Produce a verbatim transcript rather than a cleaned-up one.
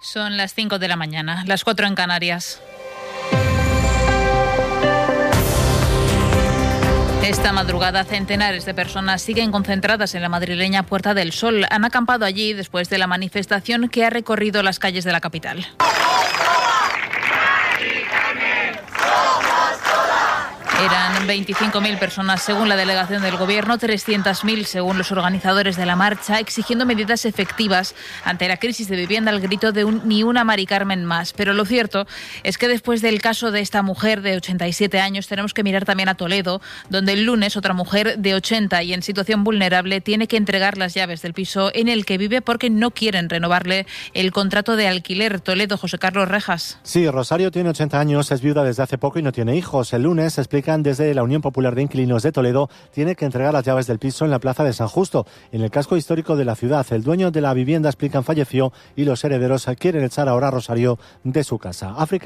Son las cinco de la mañana, las cuatro en Canarias. Esta madrugada, centenares de personas siguen concentradas en la madrileña Puerta del Sol. Han acampado allí después de la manifestación que ha recorrido las calles de la capital. Eran veinticinco mil personas según la delegación del Gobierno, trescientas mil según los organizadores de la marcha, exigiendo medidas efectivas ante la crisis de vivienda al grito de un ni una Mari Carmen más. Pero lo cierto es que después del caso de esta mujer de ochenta y siete años tenemos que mirar también a Toledo, donde el lunes otra mujer de ochenta y en situación vulnerable tiene que entregar las llaves del piso en el que vive porque no quieren renovarle el contrato de alquiler. Toledo, José Carlos Rejas. Sí, Rosario tiene ochenta años, es viuda desde hace poco y no tiene hijos. El lunes, explica desde la Unión Popular de Inquilinos de Toledo, tiene que entregar las llaves del piso en la plaza de San Justo, en el casco histórico de la ciudad. El dueño de la vivienda, explican, falleció y los herederos quieren echar ahora a Rosario de su casa. África